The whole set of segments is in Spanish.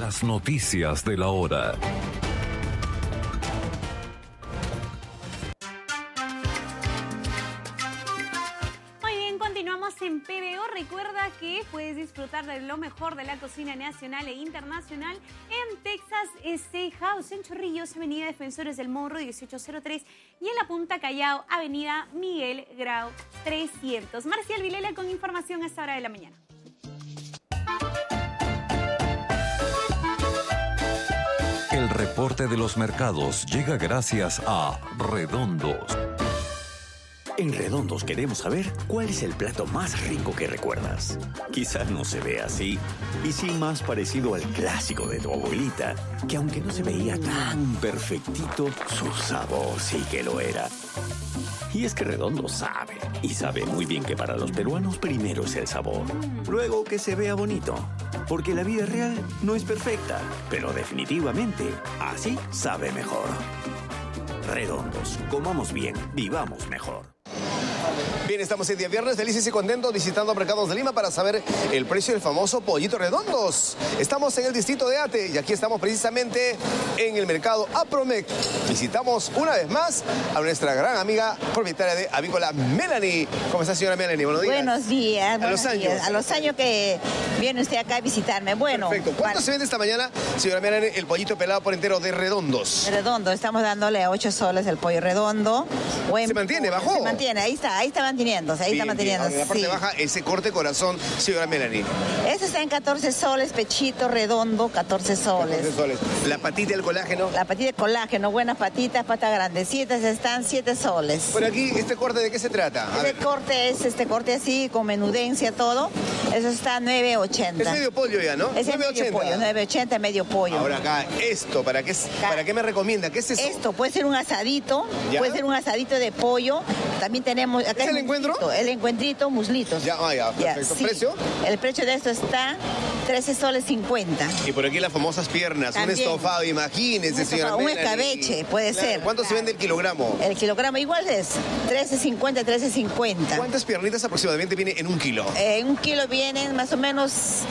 Las noticias de la hora. En PBO, recuerda que puedes disfrutar de lo mejor de la cocina nacional e internacional en Texas Steakhouse, en Chorrillos, Avenida Defensores del Morro 1803, y en La Punta Callao, Avenida Miguel Grau 300. Marcial Vilela con información a esta hora de la mañana. El reporte de los mercados llega gracias a Redondos. En Redondos queremos saber cuál es el plato más rico que recuerdas. Quizás no se ve así, y sí más parecido al clásico de tu abuelita, que aunque no se veía tan perfectito, su sabor sí que lo era. Y es que Redondo sabe, y sabe muy bien que para los peruanos primero es el sabor, luego que se vea bonito, porque la vida real no es perfecta, pero definitivamente así sabe mejor. Redondos, comamos bien, vivamos mejor. Bien, estamos el día viernes, felices y contentos visitando mercados de Lima para saber el precio del famoso pollito Redondos. Estamos en el distrito de Ate y aquí estamos precisamente en el mercado Apromec. Visitamos una vez más a nuestra gran amiga propietaria de Avícola, Melanie. ¿Cómo está, señora Melanie? Buenos días. Buenos días. A los años. A los años que viene usted acá a visitarme. Bueno. Perfecto. ¿Cuánto se vende esta mañana, señora Melanie, el pollito pelado por entero de Redondos? Redondo, estamos dándole a 8 soles el pollo redondo. ¿Se mantiene? ¿Bajó? Se mantiene, ahí está manteniéndose, Bien, está manteniéndose. En la parte baja, ese corte corazón, señora Melanie. Este está en 14 soles, pechito redondo, 14 soles. 14 soles. La patita del colágeno. La patita de colágeno, buenas patitas, patas grandecitas, están 7 soles. Por aquí, ¿este corte de qué se trata? Este corte así, con menudencia, todo. Eso está 9.80. Es medio pollo ya, ¿no? Es medio pollo, 9.80, medio pollo. Ahora acá, esto, ¿para qué me recomienda? ¿Qué es eso? Esto puede ser un asadito, ¿Ya? puede ser un asadito de pollo. También tenemos... Acá ¿Es el encuentro? El encuentrito, muslitos. Ya, perfecto. Sí. ¿Precio? El precio de esto está 13 soles 50. Y por aquí las famosas piernas, También. un estofado, imagínese, señora Un Melanie. escabeche, puede ser. ¿Cuánto se vende el kilogramo? El kilogramo igual es 13.50, 13.50. ¿Cuántas piernitas aproximadamente viene en un kilo? En un kilo vienen más o menos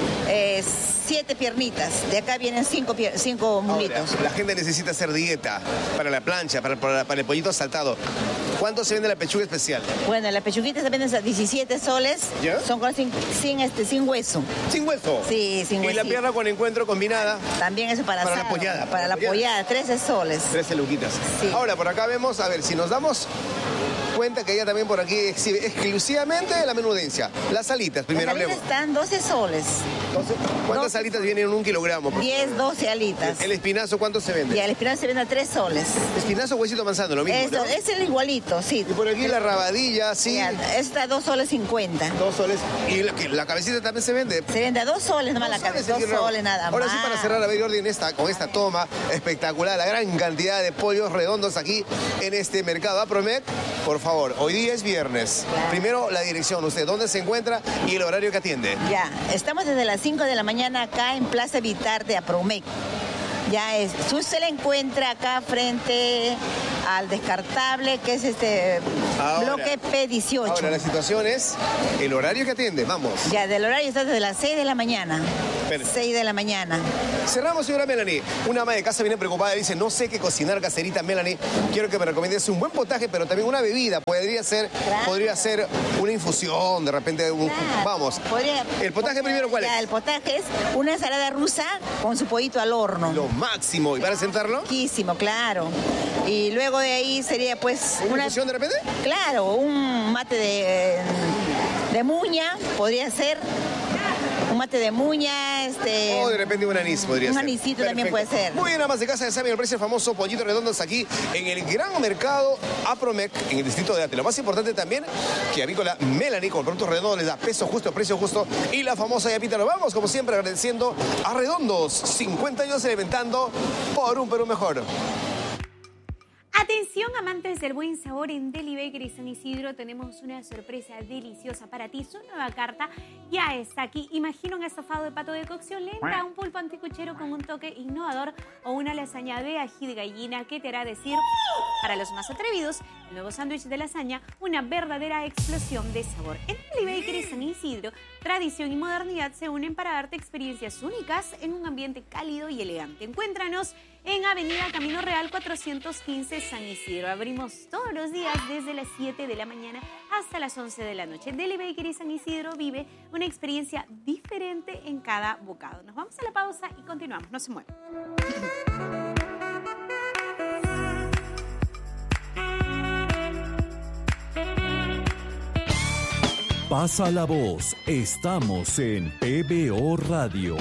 7 piernitas. De acá vienen 5 muslitos. Ahora, la gente necesita hacer dieta para la plancha, para el pollito saltado. ¿Cuánto se vende la pechuga especial? Bueno, la pechuguita se venden a 17 soles. ¿Ya? Son sin hueso. ¿Sin hueso? Sí, sin hueso. ¿Y la pierna con encuentro combinada? También eso para la asado. pollada. Para la pollada, 13 soles. 13 luquitas. Sí. Ahora, por acá vemos, a ver, si nos damos cuenta que ella también por aquí exhibe exclusivamente la menudencia. Las alitas, primero Las alitas hablemos. están 12 soles. Entonces, ¿cuántas 12. alitas vienen en un kilogramo? 10, 12 alitas. ¿El espinazo cuánto se vende? Y el espinazo se vende a 3 soles. Espinazo, huesito manzano, lo mismo, Eso, ¿no? es el igualito, sí. Y por aquí la rabadilla, sí. Ya, esta a 2 soles 50. 2 soles. ¿Y la cabecita también se vende? Se vende a 2 soles nomás la cabeza, 2 soles nada más. Ahora sí, para cerrar, a ver, Jordi, con esta toma espectacular, la gran cantidad de pollos redondos aquí en este mercado Apromec. Por favor, hoy día es viernes. Claro. Primero, la dirección, usted, ¿dónde se encuentra y el horario que atiende? Ya, estamos desde las 5 de la mañana acá en Plaza Vitar de Apromec. Ya es, usted la encuentra acá frente al descartable, que es bloque P18. Ahora, la situación es el horario que atiende, vamos. Ya, del horario está desde las 6 de la mañana. Perfecto. 6 de la mañana. Cerramos, señora Melanie. Una ama de casa viene preocupada y dice, no sé qué cocinar, caserita Melanie. Quiero que me recomiendes un buen potaje, pero también una bebida. Podría ser una infusión, de repente. Claro, Vamos. ¿El potaje primero cuál es? El potaje es una ensalada rusa con su pollito al horno. Lo máximo. ¿Y para sentarlo? Riquísimo, claro. Y luego de ahí sería pues... ¿Una infusión de repente? Claro, un mate de muña, podría ser. Un mate de muña, O de repente un anís podría ser. Un anisito también puede ser. Muy bien, amas de casa, ya saben el precio del famoso pollito redondos aquí en el gran mercado Apromec, en el distrito de Ate. Lo más importante también, que Avícola Melanie con productos redondos les da peso justo, precio justo. Y la famosa yapita, nos vamos como siempre agradeciendo a Redondos. 50 años celebrando por un Perú mejor. Atención, amantes del buen sabor, en Deli Bakery San Isidro tenemos una sorpresa deliciosa para ti. Su nueva carta ya está aquí. Imagina un estofado de pato de cocción lenta, un pulpo anticuchero con un toque innovador o una lasaña de ají de gallina que te hará decir, para los más atrevidos, el nuevo sándwich de lasaña, una verdadera explosión de sabor. En Deli Bakery San Isidro, tradición y modernidad se unen para darte experiencias únicas en un ambiente cálido y elegante. Encuéntranos en Avenida Camino Real 415 San Isidro. Abrimos todos los días desde las 7 de la mañana hasta las 11 de la noche. Deli Bakery San Isidro vive una experiencia diferente en cada bocado. Nos vamos a la pausa y continuamos. No se muevan. Pasa la voz, estamos en PBO Radio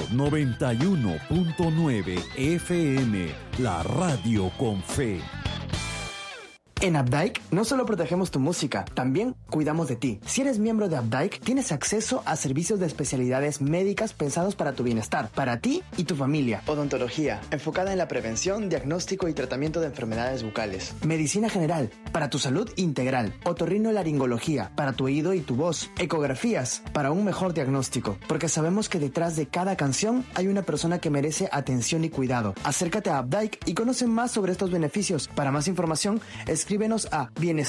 91.9 FM, la radio con fe. En Updike no solo protegemos tu música, también cuidamos de ti. Si eres miembro de Updike, tienes acceso a servicios de especialidades médicas pensados para tu bienestar, para ti y tu familia. Odontología, enfocada en la prevención, diagnóstico y tratamiento de enfermedades bucales. Medicina general, para tu salud integral. Otorrinolaringología, para tu oído y tu voz. Ecografías, para un mejor diagnóstico. Porque sabemos que detrás de cada canción hay una persona que merece atención y cuidado. Acércate a Updike y conoce más sobre estos beneficios. Para más información, escríbenos a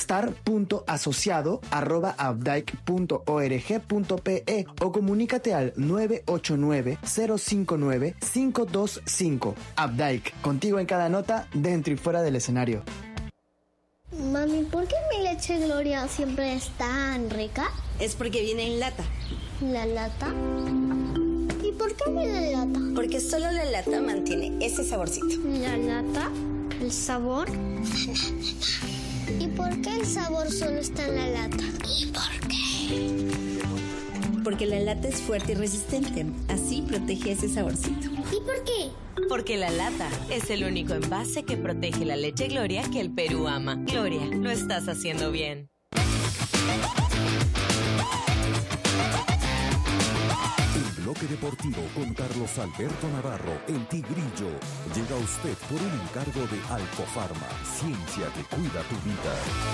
bienestar.asociado@updike.org.pe o comunícate al 989-059-525. Updike, contigo en cada nota, dentro y fuera del escenario. Mami, ¿por qué mi leche Gloria siempre es tan rica? Es porque viene en lata. ¿La lata? ¿Y por qué viene en lata? Porque solo la lata mantiene ese saborcito. ¿La lata? ¿El sabor? ¿Y por qué el sabor solo está en la lata? ¿Y por qué? Porque la lata es fuerte y resistente. Así protege ese saborcito. ¿Y por qué? Porque la lata es el único envase que protege la leche Gloria que el Perú ama. Gloria, lo estás haciendo bien. El bloque deportivo con Carlos Alberto Navarro, el Tigrillo, llega a usted por un encargo de Alcofarma, ciencia que cuida tu vida.